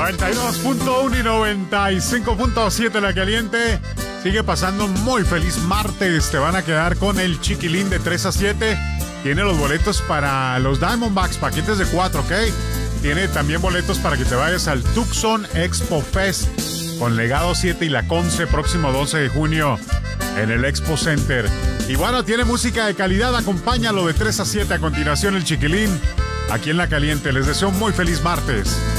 92.1 y 95.7 La Caliente. Sigue pasando muy feliz martes. Te van a quedar con el Chiquilín de 3 a 7. Tiene los boletos para los Diamondbacks, paquetes de 4, ¿ok? Tiene también boletos para que te vayas al Tucson Expo Fest con Legado 7 y La Conce, próximo 12 de junio en el Expo Center. Y bueno, tiene música de calidad. Acompáñalo de 3 a 7. A continuación, el Chiquilín aquí en La Caliente. Les deseo un muy feliz martes.